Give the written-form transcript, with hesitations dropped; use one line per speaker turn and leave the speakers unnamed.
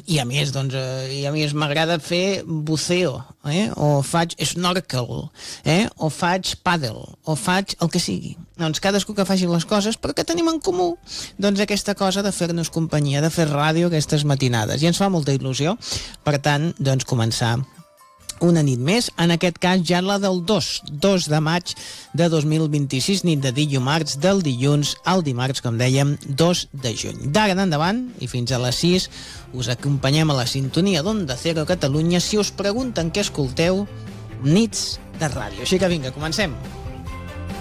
I a més, doncs, m'agrada fer buceo, o faig snorkel, o faig paddle, o faig el que sigui. Doncs cadascú que faci les coses, però que tenim en comú doncs aquesta cosa de fer-nos companyia, de fer ràdio aquestes matinades. I ens fa molta il·lusió, per tant, doncs, començar una nit més, en aquest cas ja la del 2 de maig de 2026, nit de dimarts, del dilluns al dimarts, com dèiem, 2 de juny. D'ara en endavant, i fins a les 6, us acompanyem a la sintonia d'Onda Cero Catalunya. Si us pregunten què escolteu, nits de ràdio. Així que vinga, comencem.